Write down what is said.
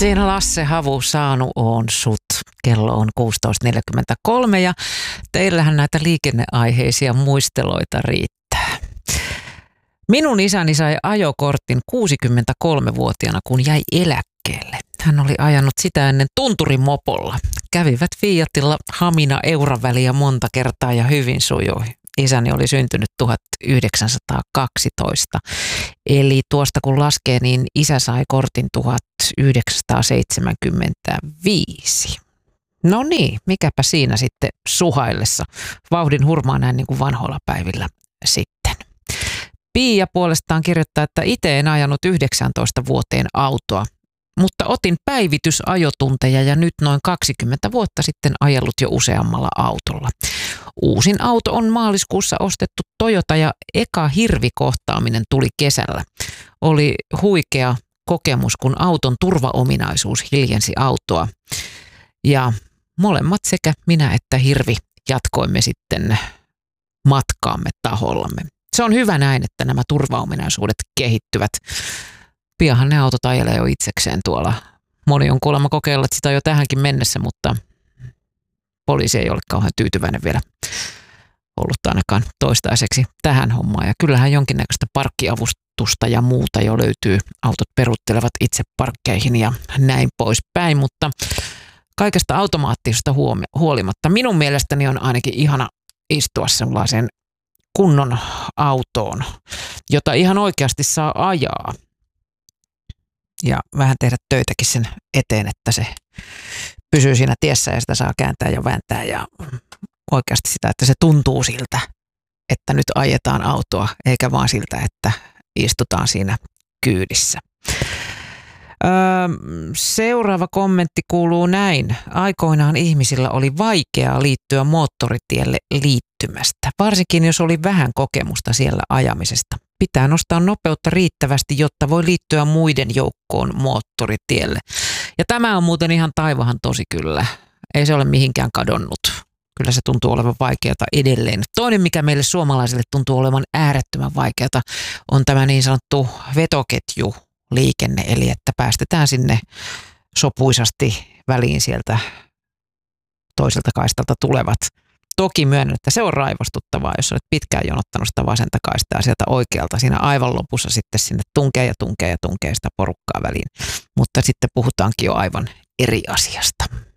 Siinä Lasse Havu saanu on sut. Kello on 16.43 ja teillähän näitä liikenneaiheisia muisteloita riittää. Minun isäni sai ajokortin 63-vuotiaana, kun jäi eläkkeelle. Hän oli ajanut sitä ennen tunturimopolla. Kävivät Fiatilla Hamina Euran-väliä monta kertaa ja hyvin sujui. Isäni oli syntynyt 1912, eli tuosta kun laskee, niin isä sai kortin 1975. No niin, mikäpä siinä sitten suhaillessa. Vauhdin hurmaa näin niin kuin vanhoilla päivillä sitten. Pia puolestaan kirjoittaa, että itse en ajanut 19 vuoteen autoa, mutta otin päivitysajotunteja ja nyt noin 20 vuotta sitten ajellut jo useammalla autolla. Uusin auto on maaliskuussa ostettu Toyota ja eka hirvikohtaaminen tuli kesällä. Oli huikea kokemus, kun auton turvaominaisuus hiljensi autoa. Ja molemmat sekä minä että hirvi jatkoimme sitten matkaamme tahollamme. Se on hyvä näin, että nämä turvaominaisuudet kehittyvät. Pianhan ne autot ajelee jo itsekseen tuolla. Moni on kuulemma kokeillut sitä jo tähänkin mennessä, mutta poliisi ei ole kauhean tyytyväinen vielä ollut ainakaan toistaiseksi tähän hommaan. Ja kyllähän jonkinnäköistä parkkiavustusta ja muuta jo löytyy. Autot peruuttelevat itse parkkeihin ja näin poispäin, mutta kaikesta automaattisesta huolimatta minun mielestäni on ainakin ihana istua sellaiseen kunnon autoon, jota ihan oikeasti saa ajaa. Ja vähän tehdä töitäkin sen eteen, että se pysyy siinä tiessä ja sitä saa kääntää ja vääntää ja oikeasti sitä, että se tuntuu siltä, että nyt ajetaan autoa, eikä vaan siltä, että istutaan siinä kyydissä. Seuraava kommentti kuuluu näin. Aikoinaan ihmisillä oli vaikeaa liittyä moottoritielle liittymästä, varsinkin jos oli vähän kokemusta siellä ajamisesta. Pitää nostaa nopeutta riittävästi, jotta voi liittyä muiden joukkoon moottoritielle. Ja tämä on muuten ihan taivahan tosi kyllä. Ei se ole mihinkään kadonnut. Kyllä se tuntuu olevan vaikeata edelleen. Toinen, mikä meille suomalaisille tuntuu olevan äärettömän vaikeata, on tämä niin sanottu vetoketjuliikenne. Eli että päästetään sinne sopuisasti väliin sieltä toiselta kaistalta tulevat. Toki myönnän, että se on raivostuttavaa, jos olet pitkään jonottanut sitä vasenta kaistaa sieltä oikealta. Siinä aivan lopussa sitten sinne tunkee sitä porukkaa väliin. Mutta sitten puhutaankin jo aivan eri asiasta.